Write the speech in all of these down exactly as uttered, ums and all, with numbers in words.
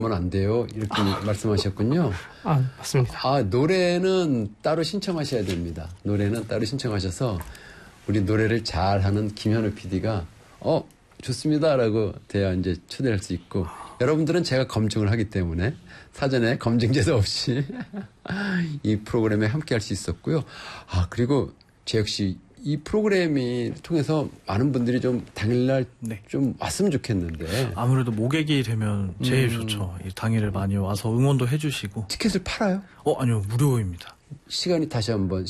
안 돼요. 이렇게 아. 말씀하셨군요. 아, 맞습니다. 아, 노래는 따로 신청하셔야 됩니다. 노래는 따로 신청하셔서 우리 노래를 잘하는 김현우 피디가 어, 좋습니다라고 돼야 이제 초대할 수 있고 여러분들은 제가 검증을 하기 때문에 사전에 검증제도 없이 이 프로그램에 함께 할 수 있었고요. 아, 그리고 재혁 씨, 이 프로그램이 통해서 많은 분들이 좀 당일날 네. 좀 왔으면 좋겠는데. 아무래도 모객이 되면 제일 음. 좋죠. 이 당일을 많이 와서 응원도 해주시고. 티켓을 팔아요? 어, 아니요. 무료입니다. 시간이 다시 한번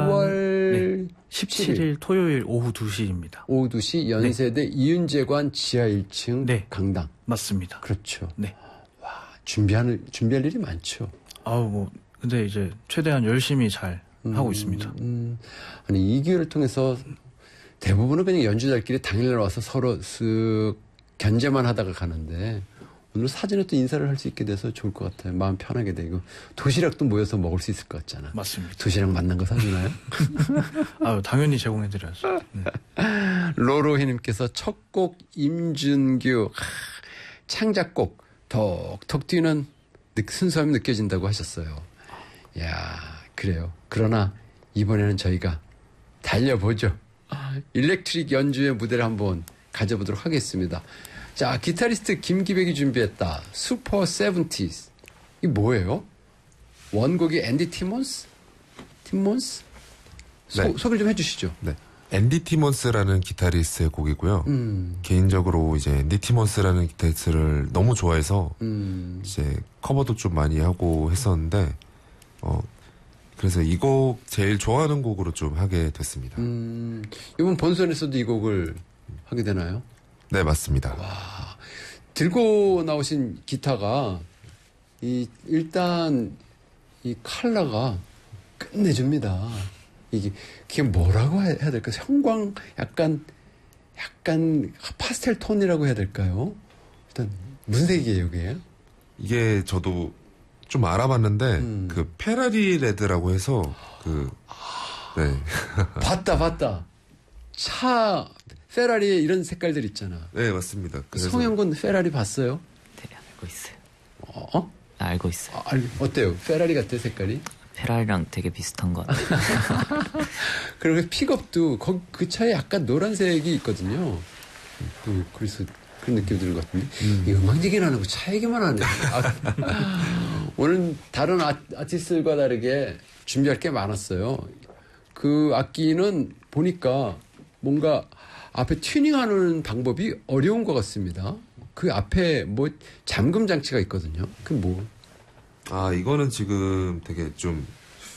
시월 네. 십칠 일 토요일 오후 두 시입니다. 오후 두 시 연세대 네. 이윤재관 지하 일 층 네. 강당. 맞습니다. 그렇죠. 네. 와, 준비하는, 준비할 일이 많죠. 아우, 뭐, 근데 이제 최대한 열심히 잘 음, 하고 있습니다. 음. 아니, 이 기회를 통해서 대부분은 그냥 연주자들끼리 당일날 와서 서로 쓱 견제만 하다가 가는데 오늘 사전에 또 인사를 할 수 있게 돼서 좋을 것 같아요. 마음 편하게 되고 도시락도 모여서 먹을 수 있을 것 같잖아. 맞습니다. 도시락 만난 거 사주나요? 아, 당연히 제공해드려야죠. 네. 로로희님께서 첫 곡 임준규 창작곡 톡톡 뛰는 순수함이 느껴진다고 하셨어요. 이야, 그래요. 그러나 이번에는 저희가 달려보죠. 일렉트릭 연주의 무대를 한번 가져보도록 하겠습니다. 자, 기타리스트 김기백이 준비했다. 슈퍼 세븐티스. 이게 뭐예요? 원곡이 앤디 티몬스? 티몬스? 소, 네. 소개를 좀 해주시죠. 네. 앤디 티몬스라는 기타리스트의 곡이고요. 음. 개인적으로 이제 앤디 티몬스라는 기타리스트를 너무 좋아해서 음. 이제 커버도 좀 많이 하고 했었는데, 어, 그래서 이 곡 제일 좋아하는 곡으로 좀 하게 됐습니다. 음. 이번 본선에서도 이 곡을 하게 되나요? 네, 맞습니다. 와, 들고 나오신 기타가 이 일단 이 컬러가 끝내줍니다. 이게 그게 뭐라고 해야 될까? 형광 약간 약간 파스텔 톤이라고 해야 될까요? 일단 무슨 색이에요, 이게? 이게 저도 좀 알아봤는데 음. 그 페라리 레드라고 해서 그 네. 봤다 봤다. 차 페라리에 이런 색깔들 있잖아. 네, 맞습니다. 그래서 성현군 페라리 봤어요? 네, 알고 있어요. 어? 아, 알고 있어요. 아, 알, 어때요? 페라리 같아 색깔이? 페라리랑 되게 비슷한 것 같아요. 그리고 픽업도 거, 그 차에 약간 노란색이 있거든요. 그, 그래서 그런 느낌이 드는 것 같은데 음. 이 음악 얘기는 안 하고 차 얘기만 하네. 아, 오늘 다른 아, 아티스트들과 다르게 준비할 게 많았어요. 그 악기는 보니까 뭔가 앞에 튜닝하는 방법이 어려운 것 같습니다. 그 앞에 뭐 잠금 장치가 있거든요. 그 뭐? 아, 이거는 지금 되게 좀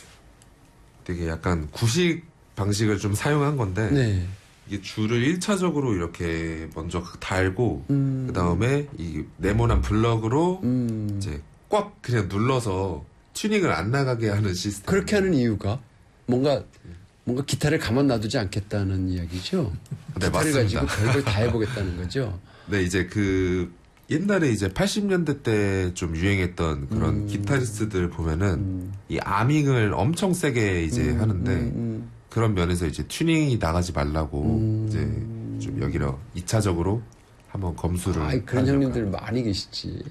되게 약간 구식 방식을 좀 사용한 건데 네. 이게 줄을 일 차적으로 이렇게 먼저 달고 음. 그 다음에 이 네모난 블럭으로 음. 이제 꽉 그냥 눌러서 튜닝을 안 나가게 하는 시스템. 그렇게 하는 이유가 뭔가 뭔가 기타를 가만 놔두지 않겠다는 이야기죠. 네, 기타를 맞습니다. 가지고 별걸 다 해보겠다는 거죠. 네, 이제 그 옛날에 이제 팔십 년대 때 좀 유행했던 그런 음. 기타리스트들 보면은 음. 이 아밍을 엄청 세게 이제 음, 하는데 음, 음. 그런 면에서 이제 튜닝이 나가지 말라고 음. 이제 좀 여기로 이 차적으로 한번 검수를. 아, 그런 형님들 많이 계시지.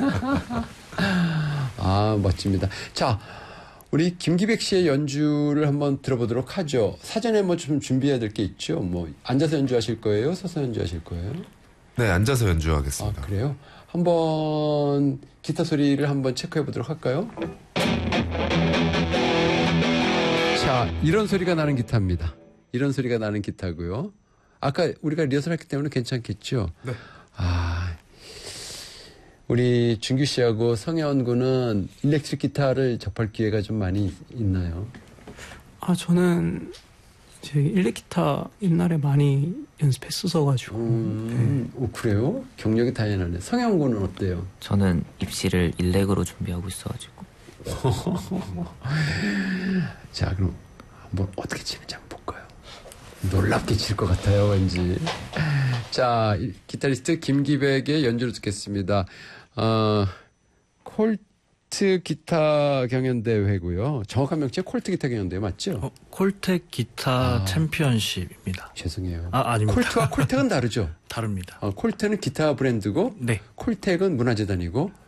아, 멋집니다. 자, 우리 김기백 씨의 연주를 한번 들어보도록 하죠. 사전에 뭐 좀 준비해야 될 게 있죠. 뭐 앉아서 연주하실 거예요? 서서 연주하실 거예요? 네, 앉아서 연주하겠습니다. 아, 그래요? 한번 기타 소리를 한번 체크해 보도록 할까요? 자, 이런 소리가 나는 기타입니다. 이런 소리가 나는 기타고요. 아까 우리가 리허설 했기 때문에 괜찮겠죠? 네. 아, 우리 준규 씨하고 성현 군은 일렉트릭 기타를 접할 기회가 좀 많이 있나요? 아, 저는 제 일렉 기타 옛날에 많이 연습했었어가지고. 음, 네. 오, 그래요? 경력이 다양하네. 성현 군은 어때요? 저는 입시를 일렉으로 준비하고 있어가지고. 자, 그럼 한번 어떻게 치는지 한번 볼까요? 놀랍게 칠 것 같아요, 왠지. 자, 기타리스트 김기백의 연주를 듣겠습니다. 어, 콜트 기타 경연대회고요. 정확한 명칭은 콜트 기타 경연대회 맞죠? 어, 콜텍 기타 아. 챔피언십입니다. 죄송해요. 아, 아닙니다. 콜트와 콜텍은 다르죠? 다릅니다. 어, 콜트는 기타 브랜드고 네. 콜텍은 문화재단이고